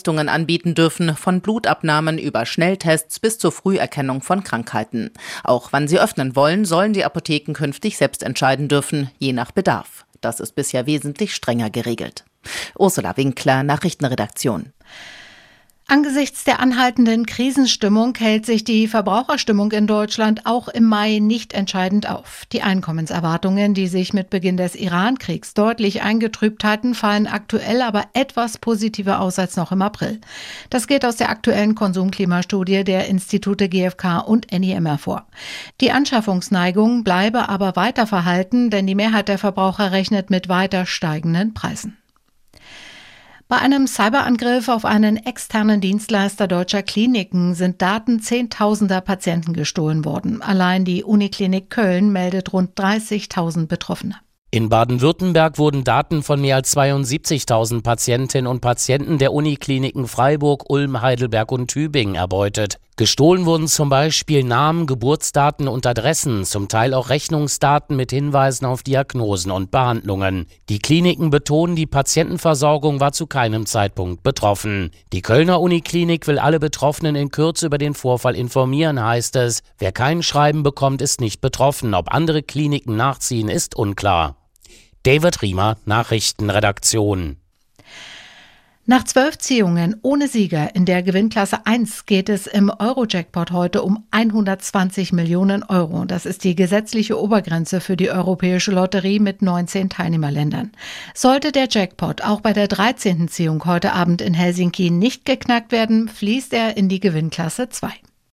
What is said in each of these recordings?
Einrichtungen anbieten dürfen, von Blutabnahmen über Schnelltests bis zur Früherkennung von Krankheiten. Auch wann sie öffnen wollen, sollen die Apotheken künftig selbst entscheiden dürfen, je nach Bedarf. Das ist bisher wesentlich strenger geregelt. Ursula Winkler, Nachrichtenredaktion. Angesichts der anhaltenden Krisenstimmung hält sich die Verbraucherstimmung in Deutschland auch im Mai nicht entscheidend auf. Die Einkommenserwartungen, die sich mit Beginn des Iran-Kriegs deutlich eingetrübt hatten, fallen aktuell aber etwas positiver aus als noch im April. Das geht aus der aktuellen Konsumklimastudie der Institute GfK und NIM hervor. Die Anschaffungsneigung bleibe aber weiter verhalten, denn die Mehrheit der Verbraucher rechnet mit weiter steigenden Preisen. Bei einem Cyberangriff auf einen externen Dienstleister deutscher Kliniken sind Daten zehntausender Patienten gestohlen worden. Allein die Uniklinik Köln meldet rund 30.000 Betroffene. In Baden-Württemberg wurden Daten von mehr als 72.000 Patientinnen und Patienten der Unikliniken Freiburg, Ulm, Heidelberg und Tübingen erbeutet. Gestohlen wurden zum Beispiel Namen, Geburtsdaten und Adressen, zum Teil auch Rechnungsdaten mit Hinweisen auf Diagnosen und Behandlungen. Die Kliniken betonen, die Patientenversorgung war zu keinem Zeitpunkt betroffen. Die Kölner Uniklinik will alle Betroffenen in Kürze über den Vorfall informieren, heißt es. Wer kein Schreiben bekommt, ist nicht betroffen. Ob andere Kliniken nachziehen, ist unklar. David Riemer, Nachrichtenredaktion. Nach 12 Ziehungen ohne Sieger in der Gewinnklasse 1 geht es im Euro-Jackpot heute um 120 Millionen Euro. Das ist die gesetzliche Obergrenze für die Europäische Lotterie mit 19 Teilnehmerländern. Sollte der Jackpot auch bei der 13. Ziehung heute Abend in Helsinki nicht geknackt werden, fließt er in die Gewinnklasse 2.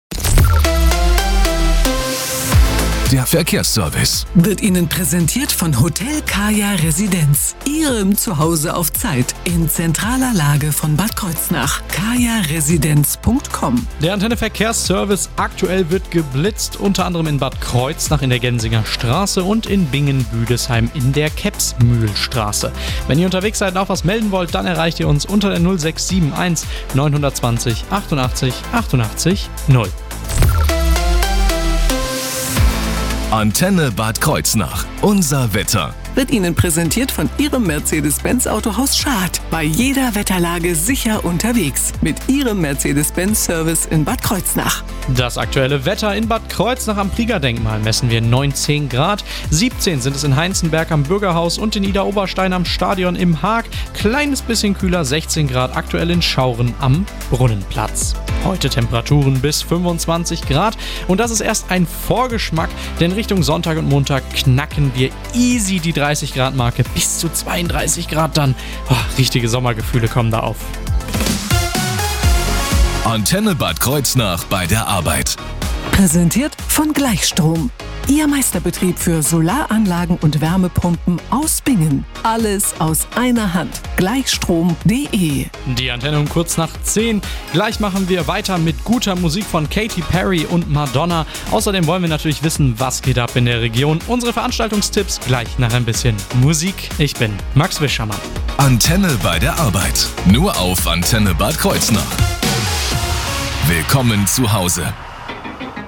Der Verkehrsservice wird Ihnen präsentiert von Hotel Kaya Residenz. Ihrem Zuhause auf Zeit in zentraler Lage von Bad Kreuznach. kajaresidenz.com. Der Antenne Verkehrsservice aktuell wird geblitzt, unter anderem in Bad Kreuznach in der Gensinger Straße und in Bingen-Büdesheim in der Kepsmühlstraße. Wenn ihr unterwegs seid und auch was melden wollt, dann erreicht ihr uns unter der 0671 920 88 88 0. Antenne Bad Kreuznach. Unser Wetter. Wird Ihnen präsentiert von Ihrem Mercedes-Benz Autohaus Schad. Bei jeder Wetterlage sicher unterwegs. Mit Ihrem Mercedes-Benz Service in Bad Kreuznach. Das aktuelle Wetter in Bad Kreuznach am Fliegerdenkmal messen wir 19 Grad. 17 sind es in Heinzenberg am Bürgerhaus und in Idar-Oberstein am Stadion im Haag. Kleines bisschen kühler, 16 Grad aktuell in Schauren am Brunnenplatz. Heute Temperaturen bis 25 Grad und das ist erst ein Vorgeschmack, denn Richtung Sonntag und Montag knacken wir easy die 30 Grad Marke bis zu 32 Grad dann. Richtige Sommergefühle kommen da auf. Antenne Bad Kreuznach bei der Arbeit. Präsentiert von Gleichstrom. Ihr Meisterbetrieb für Solaranlagen und Wärmepumpen aus Bingen. Alles aus einer Hand. Gleichstrom.de. Die Antenne um kurz nach 10. Gleich machen wir weiter mit guter Musik von Katy Perry und Madonna. Außerdem wollen wir natürlich wissen, was geht ab in der Region. Unsere Veranstaltungstipps gleich nach ein bisschen Musik. Ich bin Max Wischermann. Antenne bei der Arbeit. Nur auf Antenne Bad Kreuznach. Willkommen zu Hause.